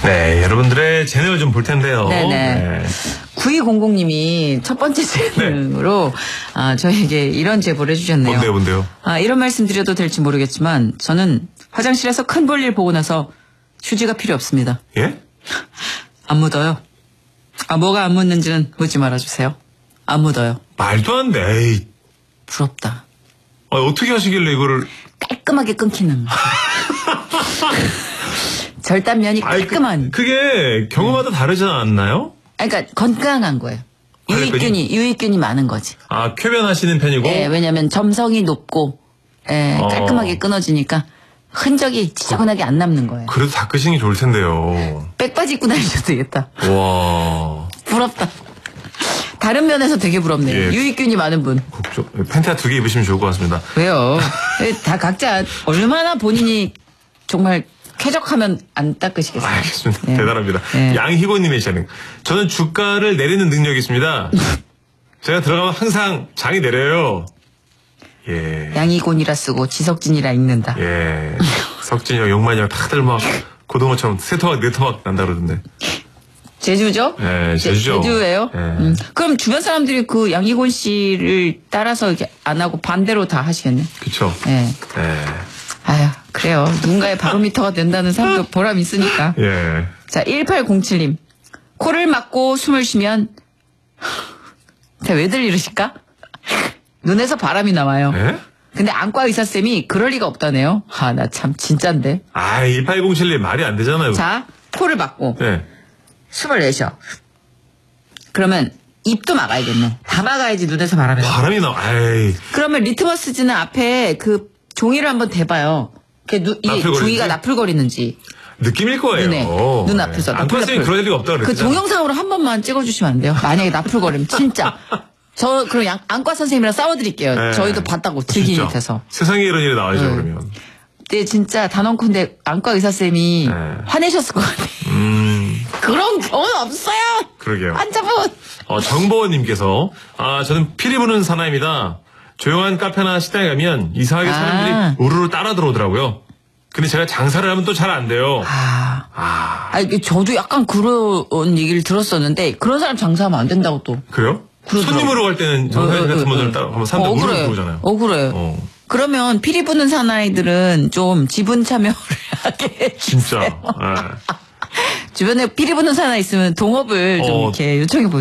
네, 여러분들의 재능을 좀 볼 텐데요. 네네. 네. 9200님이 첫 번째 재능으로 저에게 이런 제보를 해주셨네요. 뭔데요? 이런 말씀 드려도 될지 모르겠지만 저는 화장실에서 큰 볼일 보고 나서 휴지가 필요 없습니다. 예? 안 묻어요. 뭐가 안 묻는지는 묻지 말아주세요. 안 묻어요. 말도 안 돼. 에이. 부럽다. 어떻게 하시길래 이거를. 깔끔하게 끊기는. 절단면이 깔끔한. 그게 경우마다 다르지 않나요? 그러니까 건강한 거예요. 유익균이 많은 거지. 쾌변하시는 편이고? 예, 왜냐면 점성이 높고, 깔끔하게 끊어지니까 흔적이 지저분하게 안 남는 거예요. 그래도 닦으시는 게 좋을 텐데요. 백바지 입고 다니셔도 되겠다. 와. 부럽다. 다른 면에서 되게 부럽네요. 예. 유익균이 많은 분. 팬티 2개 입으시면 좋을 것 같습니다. 왜요? 다 각자 얼마나 본인이 정말 쾌적하면 안 닦으시겠어요? 알겠습니다. 예. 대단합니다. 예. 양희고님의 재능. 저는 주가를 내리는 능력이 있습니다. 제가 들어가면 항상 장이 내려요. 예. 양이곤이라 쓰고 지석진이라 읽는다. 예. 석진이랑 용만이랑 다들 막 고등어처럼 세 토막 네 토막 난다 그러던데. 제주죠? 네, 제주죠. 제주예요? 예. 그럼 주변 사람들이 그 양이곤 씨를 따라서 이렇게 안 하고 반대로 다 하시겠네? 그쵸. 예. 예. 아유, 그래요. 누군가의 바로미터가 된다는 사람도 보람 있으니까. 예. 자, 1807님. 코를 막고 숨을 쉬면, 왜들 이러실까? 눈에서 바람이 나와요. 예? 근데 안과 의사쌤이 그럴 리가 없다네요. 나 참 진짠데. 1807님 말이 안 되잖아요. 자, 코를 막고 예. 숨을 내쉬어. 그러면 입도 막아야겠네. 다 막아야지 눈에서 바람이 나와. 바람이 나와. 아이. 그러면 리트머스지는 앞에 그 종이를 한번 대봐요. 이 종이가 나풀거리는지. 느낌일 거예요. 눈 앞에서. 안과쌤이 그럴 리가 없다고 그 그랬잖아. 동영상으로 한 번만 찍어주시면 안 돼요? 만약에 나풀거리면 진짜. 그럼 안과 선생님이랑 싸워드릴게요. 네. 저희도 봤다고 즐기 진짜. 밑에서. 세상에 이런 일이 나와야죠, 네. 그러면. 근데 진짜 단언컨대 안과 의사쌤이 화내셨을 것 같아요. 그런 경우는 없어요. 그러게요. 환자분. 정보원님께서 저는 피리 부는 사나이입니다. 조용한 카페나 식당에 가면 이상하게 사람들이 우르르 따라 들어오더라고요. 근데 제가 장사를 하면 또 잘 안 돼요. 저도 약간 그런 얘기를 들었었는데 그런 사람 장사하면 안 된다고 또. 그래요? 그러더라고요. 손님으로 갈 때는 장사님 같은 분들 한번 사람들 우르르 들어오잖아요. 억울해요. 그러면 피리 부는 사나이들은 좀 지분 참여를 하게. 진짜. 주변에 피리 부는 사나이 있으면 동업을 좀 이렇게 요청해 보세요.